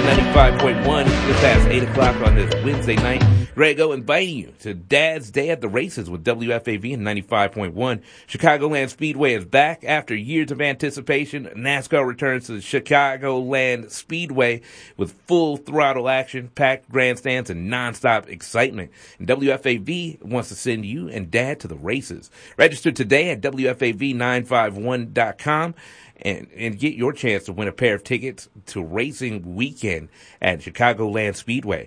95.1, just past 8 o'clock on this Wednesday night. Grego inviting you to Dad's Day at the Races with WFAV and 95.1. Chicagoland Speedway is back after years of anticipation. NASCAR returns to the Chicagoland Speedway with full throttle action, packed grandstands, and nonstop excitement. And WFAV wants to send you and Dad to the races. Register today at WFAV951.com. And get your chance to win a pair of tickets to racing weekend at Chicagoland Speedway.